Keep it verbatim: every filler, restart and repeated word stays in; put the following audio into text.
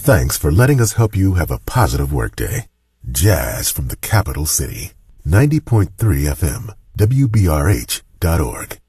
Thanks for letting us help you have a positive workday. Jazz from the capital city. ninety point three F M, W B R H dot org.